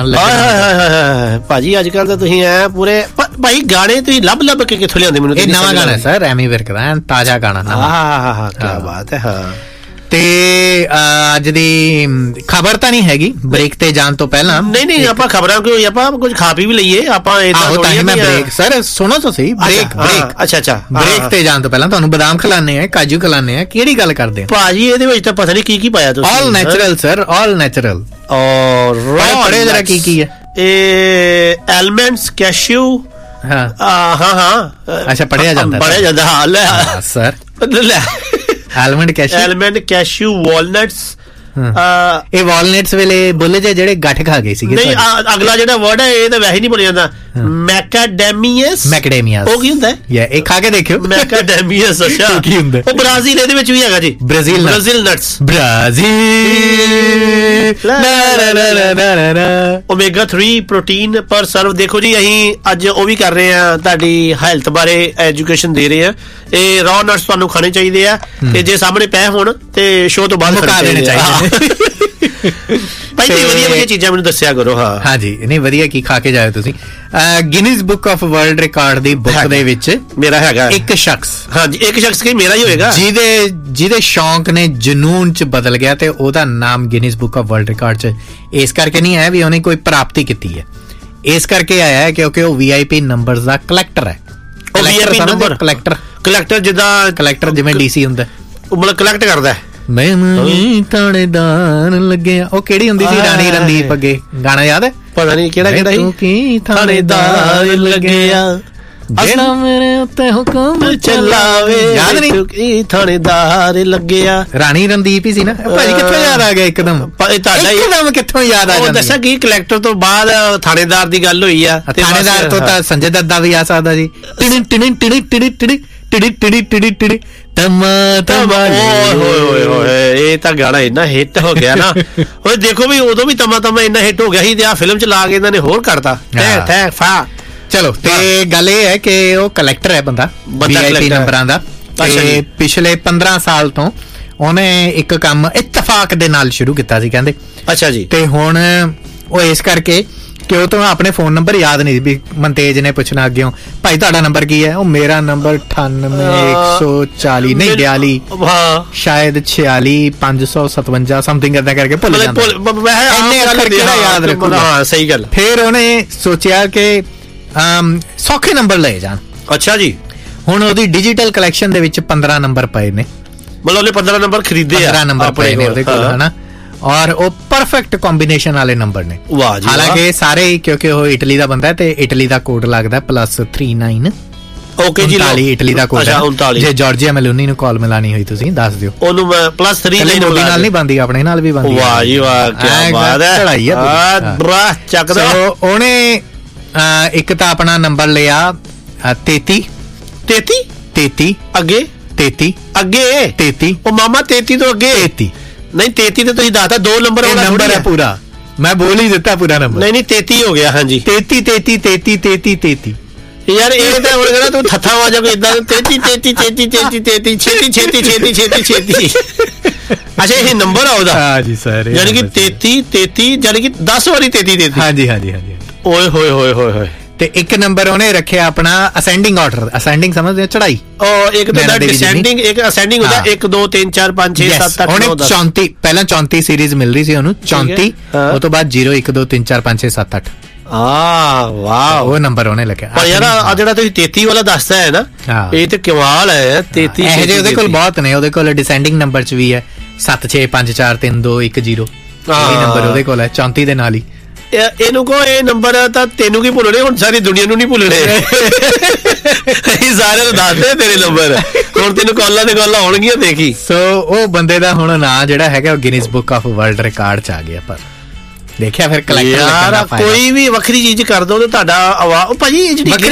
ਭਾਜੀ ਅੱਜ ਕੱਲ ਤਾਂ ਤੁਸੀਂ ਐ ਪੂਰੇ ਭਾਈ ਗਾਣੇ ਤੁਸੀਂ ਲੱਭ ਕੇ ਕਿੱਥੋਂ ਲਿਆਉਂਦੇ ਮੈਨੂੰ? ਇਹ ਨਵਾਂ ਗਾਣਾ ਸਰ, ਐਮੀ ਵਿਰਕ ਦਾ, ਤਾਜ਼ਾ ਗਾਣਾ। ਕੀ ਬਾਤ ਹੈ। ਹਾਂ ਤੇ ਅੱਜ ਦੀ ਖਬਰ ਤਾਂ ਨਹੀਂ ਹੈਗੀ ਬ੍ਰੇਕ ਤੇ ਜਾਣ ਤੋਂ ਪਹਿਲਾਂ। ਨਹੀਂ ਆਪਾਂ ਖਬਰਾਂ ਕਿਉਂ, ਆਪਾਂ ਕੁਝ ਖਾ ਪੀ ਵੀ ਲਈਏ ਆਪਾਂ। ਮੈਂ ਬ੍ਰੇਕ ਸਰ ਸੁਣੋ ਤਾਂ ਸਹੀ, ਬ੍ਰੇਕ ਅੱਛਾ ਬ੍ਰੇਕ ਤੇ ਜਾਣ ਤੋਂ ਪਹਿਲਾਂ ਤੁਹਾਨੂੰ ਬਦਾਮ ਖਿਲਾਣੇ ਆ, ਕਾਜੂ ਖਿਲਾਣੇ ਆ, ਕਿਹੜੀ ਗੱਲ ਕਰਦੇ ਆ ਭਾਜੀ? ਇਹਦੇ ਵਿੱਚ ਤਾਂ ਪਤਾ ਨਹੀਂ ਕੀ ਪਾਇਆ ਤੁਸੀਂ। ਆਲ ਨੈਚੁਰਲ ਸਰ, ਆਲ ਨੈਚੁਰਲ। ਪੜ੍ਹੇ ਜਰਾ ਕੀ ਹੈ ਇਹ? Almonds, cashew. ਹਾਂ ਅੱਛਾ, ਪੜ੍ਹਿਆ ਜਾਂਦਾ। ਹਾਂ ਲੈ ਸਰ, ਲੈ ਐਲਮੰਡ ਕੈਸ਼ਿਊ, ਵਾਲਨਟਸ। ਇਹ ਵਾਲਨਟਸ ਵੇਲੇ ਬੁੱਲ ਜਿਹੜੇ ਗੱਠ ਖਾ ਗਏ ਸੀਗੇ। ਨਹੀਂ ਅਗਲਾ ਜਿਹੜਾ ਵਰਡ ਹੈ ਇਹ ਤਾਂ ਵੈਸੇ ਨਹੀਂ ਬੋਲਿਆ ਜਾਂਦਾ। ਮੈਕੈਡੈਮੀਅਸ ਉਹ ਕੀ ਹੁੰਦਾ? ਇਹ ਖਾ ਕੇ ਦੇਖਿਓ, ਮੈਕੈਡੈਮੀਅਸ। ਅੱਛਾ ਕੀ ਹੁੰਦਾ? ਉਹ ਬ੍ਰਾਜ਼ੀਲ ਇਹਦੇ ਵਿੱਚ ਵੀ ਹੈਗਾ ਜੀ, ਬ੍ਰਾਜ਼ੀਲ ਨਟਸ। ਓਮੇਗਾ 3 ਪ੍ਰੋਟੀਨ ਪਰ ਸਰਵ। ਦੇਖੋ ਜੀ ਅਸੀਂ ਅੱਜ ਉਹ ਵੀ ਕਰ ਰਹੇ ਆ, ਤੁਹਾਡੀ ਹੈਲਥ ਬਾਰੇ ਐਜੂਕੇਸ਼ਨ ਦੇ ਰਹੇ ਆ। ਇਹ ਰॉ ਨਟਸ ਤੁਹਾਨੂੰ ਖਾਣੇ ਚਾਹੀਦੇ ਆ, ਤੇ ਜੇ ਸਾਹਮਣੇ ਪਏ ਹੋਣ ਤੇ ਸ਼ੋਅ ਤੋਂ ਬਾਅਦ ਖਾ ਲੈਣੇ ਚਾਹੀਦੇ। ਵਧੀਆ ਚੀਜ਼ਾਂ ਮੈਨੂੰ ਦੱਸਿਆ ਕਰੋ। ਹਾਂ ਜੀ, ਨਹੀਂ ਵਧੀਆ ਕੀ ਖਾ ਕੇ ਜਾਇਓ ਤੁਸੀਂ। Guinness book of world record the book ਦੇ ਵਿੱਚ ਮੇਰਾ ਹੈਗਾ ਇੱਕ ਸ਼ਖਸ। ਹਾਂਜੀ, ਇੱਕ ਸ਼ਖਸ ਕਿ ਮੇਰਾ ਹੀ ਹੋਏਗਾ, ਜਿਹਦੇ ਸ਼ੌਂਕ ਨੇ ਜਨੂਨ ਚ ਬਦਲ ਗਿਆ, ਤੇ ਉਹਦਾ ਨਾਮ Guinness book of world record ਚ ਇਸ ਕਰਕੇ ਨਹੀਂ ਆਇਆ ਵੀ ਉਹਨੇ ਕੋਈ ਪ੍ਰਾਪਤੀ ਕੀਤੀ ਹੈ, ਇਸ ਕਰਕੇ ਆਇਆ ਹੈ ਕਿਉਂਕਿ ਉਹ VIP ਨੰਬਰਸ ਦਾ ਕਲੈਕਟਰ ਹੈ। ਕਲੈਕਟਰ ਜਿਵੇਂ DC ਹੁੰਦਾ, ਉਹ ਮਤਲਬ ਕਲੈਕਟ ਕਰਦਾ। ਮੈਂ ਥਾਣੇਦਾਰ ਲੱਗਿਆ, ਉਹ ਕਿਹੜੀ ਹੁੰਦੀ ਸੀ? ਰਾਣੀ ਰਣਦੀਪ ਅੱਗੇ ਗਾਣਾ ਯਾਦ ਹੈ? ਪਤਾ ਨਹੀਂ ਕਿਹੜਾ ਸੀ। ਕੀ ਥਾਣੇਦਾਰ ਲੱਗਿਆ ਜਿਹੜਾ ਮੇਰੇ ਉੱਤੇ ਹੁਕਮ ਚਲਾਵੇ, ਯਾਦ ਨਹੀਂ? ਕੀ ਥਾਣੇਦਾਰ ਲੱਗਿਆ, ਰਾਣੀ ਰਣਦੀਪ ਹੀ ਸੀ ਨਾ ਭਾਜੀ। ਕਿੱਥੋਂ ਯਾਦ ਆ ਗਿਆ ਇੱਕਦਮ? ਇੱਕਦਮ ਕਿੱਥੋਂ ਯਾਦ ਆ ਜਾਂਦਾ? ਦੱਸਿਆ ਕਿ ਕਲੈਕਟਰ ਤੋਂ ਬਾਅਦ ਥਾਣੇਦਾਰ ਦੀ ਗੱਲ ਹੋਈ ਆ। ਥਾਣੇਦਾਰ ਤੋਂ ਤਾਂ ਸੰਜੇ ਦੱਤ ਦਾ ਵੀ ਆ ਸਕਦਾ ਜੀ। ਇਹ ਤਾਂ ਗਾਣਾ ਇੰਨਾ ਹਿੱਟ ਹੋ ਗਿਆ ਨਾ। ਉਹ ਦੇਖੋ ਵੀ ਉਦੋਂ ਵੀ ਤਮਾ ਇੰਨਾ ਹਿੱਟ ਹੋ ਗਿਆ ਸੀ, ਤੇ ਆ ਫਿਲਮ ਚ ਲਾ ਕੇ ਇਹਨਾਂ ਨੇ ਹੋਰ ਕਰਤਾ। ਚਲੋ, ਤੇ ਗੱਲ ਇਹ ਹੈ ਕਿ ਉਹ ਕਲੈਕਟਰ ਹੈ ਬੰਦਾ VIP ਨੰਬਰਾਂ ਦਾ, ਤੇ ਪਿਛਲੇ 15 ਸਾਲ ਤੋਂ ਉਹਨੇ ਇੱਕ ਕੰਮ ਇਤਫਾਕ ਦੇ ਨਾਲ ਸ਼ੁਰੂ ਕੀਤਾ ਸੀ ਕਹਿੰਦੇ। ਅੱਛਾ ਜੀ। ਤੇ ਹੁਣ ਉਹ ਇਸ ਕਰਕੇ ਕਿ ਉਹ ਤੋਂ ਆਪਣੇ ਫੋਨ ਨੰਬਰ ਯਾਦ ਨਹੀਂ ਵੀ ਮਨਤੇਜ ਨੇ ਪੁੱਛਣਾ ਅੱਗਿਓਂ, ਭਾਈ ਤੁਹਾਡਾ ਨੰਬਰ ਕੀ ਹੈ? ਉਹ ਮੇਰਾ ਨੰਬਰ 98140 ਨਹੀਂ 42 ਸ਼ਾਇਦ 46557 ਸਮਥਿੰਗ ਏਦਾਂ ਕਰਕੇ ਭੁੱਲ ਜਾਂਦਾ। ਇੰਨੇ ਅੱਖਰ ਕਿਹੜਾ ਯਾਦ ਰੱਖੂਗਾ? ਸਹੀ ਗੱਲ। ਫਿਰ ਉਹਨੇ ਸੋਚਿਆ ਕਿ ਸੌਖੇ ਨੰਬਰ ਲਏ ਜਾਣ। ਅੱਛਾ ਜੀ। ਹੁਣ ਉਹਦੀ ਡਿਜੀਟਲ ਕਲੈਕਸ਼ਨ ਦੇ ਵਿੱਚ 15 ਨੰਬਰ ਪਏ ਨੇ, ਮਤਲਬ ਉਹਨੇ 15 ਨੰਬਰ ਖਰੀਦੇ ਆ। 15 ਨੰਬਰ ਪਏ ਨੇ ਉਹਦੇ ਕੋਲ, ਹਨਾ, ਔਰ ਉਹ ਪਰਫੈਕਟ ਕੰਬੀਨੇਸ਼ਨ ਵਾਲੇ ਨੰਬਰ ਨੇ। ਹਾਲਾਂਕਿ ਸਾਰੇ ਹੀ, ਕਿਉਂਕਿ ਉਹ ਇਟਲੀ ਦਾ ਬੰਦਾ ਹੈ ਤੇ ਇਟਲੀ ਦਾ ਕੋਡ ਲੱਗਦਾ +39। ਓਕੇ ਜੀ, 39 ਇਟਲੀ ਦਾ ਕੋਡ ਹੈ। ਜੇ ਜਾਰਜੀਆ ਮੈਲੋਨੀ ਨੂੰ ਕਾਲ ਮਿਲਾਣੀ ਹੋਈ ਤੁਸੀਂ ਦੱਸ ਦਿਓ ਉਹਨੂੰ। ਮੈਂ +3 ਨਾਲ ਨਹੀਂ ਬੰਦੀ, ਆਪਣੇ ਨਾਲ ਵੀ ਬੰਦੀ। ਵਾਹ ਜੀ ਵਾਹ, ਕੀ ਬਾਤ ਹੈ। ਚੜਾਈ ਹੈ ਚੱਕਦਾ। ਉਹਨੇ ਇੱਕ ਤਾਂ ਆਪਣਾ ਨੰਬਰ ਲਿਆ 33 ਅੱਗੇ 33 ਉਹ ਮਾਮਾ 33 ਤੋਂ ਅੱਗੇ 33 ਨਹੀਂ 33 ਤੇ ਤੁਸੀਂ ਦੱਸਦਾ 2 ਨੰਬਰ ਵਾਲਾ ਨੰਬਰ ਹੈ ਪੂਰਾ, ਮੈਂ ਬੋਲ ਹੀ ਦਿੱਤਾ ਪੂਰਾ ਨੰਬਰ। ਨਹੀਂ 33 ਹੋ ਗਿਆ। ਹਾਂਜੀ 33 ਯਾਰ ਇਹ ਤਾਂ ਹੁਣ ਕਹਿੰਦਾ ਤੂੰ ਥੱਥਾ ਆਵਾਜ਼ ਕੋਈ ਇਦਾਂ 33 ਛੇਤੀ। ਅੱਛਾ ਇਹ ਨੰਬਰ ਆ ਉਹਦਾ? ਹਾਂ ਜੀ ਸਰ, ਯਾਨੀ ਕਿ 33 ਯਾਨੀ ਕਿ 10 ਵਾਰੀ 33। ਹਾਂਜੀ। ਓਏ ਹੋਏ। ਤੇ ਇੱਕ ਨੰਬਰ ਉਹਨੇ ਰੱਖਿਆ ਆਪਣਾ ਅਸੈਂਡਿੰਗ ਆਰਡਰ। ਅਸੈਂਡਿੰਗ ਸਮਝਦੇ ਹੋ? ਚੜਾਈ। ਉਹ ਇੱਕ ਤਾਂ ਡਿਸੈਂਡਿੰਗ, ਇੱਕ ਅਸੈਂਡਿੰਗ ਹੁੰਦਾ। 1 2 3 4 5 6 7 8 9 10। 34 ਪਹਿਲਾਂ 34 ਸੀਰੀਜ਼ ਮਿਲ ਰਹੀ ਸੀ ਉਹਨੂੰ, 34 ਉਹ ਤੋਂ ਬਾਅਦ 0 1 2 3 4 5 6 7 8। ਵਾਹ, ਉਹ ਨੰਬਰ ਉਹਨੇ ਲਿਖਿਆ। ਪਰ ਯਾਰ ਆ ਜਿਹੜਾ ਤੁਸੀਂ 33 ਵਾਲਾ ਦੱਸਦਾ ਹੈ ਨਾ, ਇਹ ਤੇ ਕਮਾਲ ਹੈ। 33 ਇਹ ਜੇ ਉਹਦੇ ਕੋਲ ਬਹੁਤ ਨੇ। ਉਹਦੇ ਕੋਲ ਡਿਸੈਂਡਿੰਗ ਨੰਬਰ ਚ ਵੀ ਹੈ 7 6 5 4 3 2 1 0। ਇਹ ਨੰਬਰ ਉਹਦੇ ਕੋਲ ਹੈ 34 ਦੇ ਨਾਲ ਹੀ। ਇਹਨੂੰ ਕਹੋ ਇਹ ਨੰਬਰ ਤਾਂ ਤੈਨੂੰ ਕੀ ਭੁੱਲਣੇ, ਹੁਣ ਸਾਰੀ ਦੁਨੀਆ ਨੂੰ ਨਹੀਂ ਭੁੱਲਣੇ। ਸਾਰੇ ਨੂੰ ਦੱਸਦੇ ਤੇਰੇ ਨੰਬਰ, ਹੁਣ ਤੈਨੂੰ ਕਾਲਾਂ ਤੇ ਕਾਲਾਂ ਆਉਣਗੀਆਂ ਦੇਖੀ। ਸੋ ਉਹ ਬੰਦੇ ਦਾ ਹੁਣ ਨਾਂ ਜਿਹੜਾ ਹੈਗਾ ਉਹ Guinness book of world record ਚ ਆ ਗਿਆ। ਪਰ ਦੇਖਿਆ ਫਿਰ ਕਲੈਕਟਰ ਕੋਈ ਵੀ ਵੱਖਰੀ ਚੀਜ਼ ਕਰ ਦੋ ਤੇ ਤੁਹਾਡਾ ਆਵਾਜ਼ ਭਾਜੀ